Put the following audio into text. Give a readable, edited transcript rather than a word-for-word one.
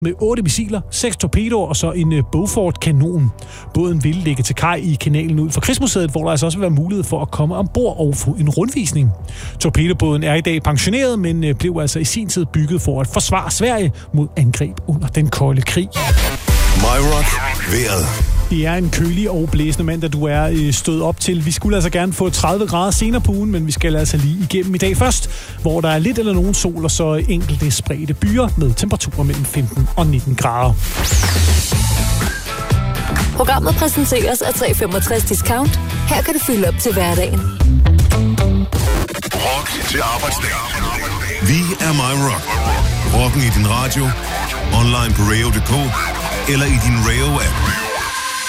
med 8 missiler, 6 torpedoer og så en Beaufort-kanon. Båden ville ligge til kaj i kanalen ud for Krigsmuseet, hvor der altså også vil være mulighed for at komme ombord og få en rundvisning. Torpedobåden er i dag pensioneret, men blev altså i sin tid bygget for at forsvare Sverige mod angreb under den kolde krig. MyRock vejret. Det er en kølig og blæsende mandag, du er stået op til. Vi skulle altså gerne få 30 grader senere på ugen, men vi skal altså lige igennem i dag først, hvor der er lidt eller nogen sol og så enkelte spredte byer med temperaturer mellem 15 og 19 grader. Programmet præsenteres af 365 Discount. Her kan du fylde op til hverdagen. Rock til arbejdsdag. Vi er MyRock. Rocken i din radio, online på radio.dk eller i din radio-app.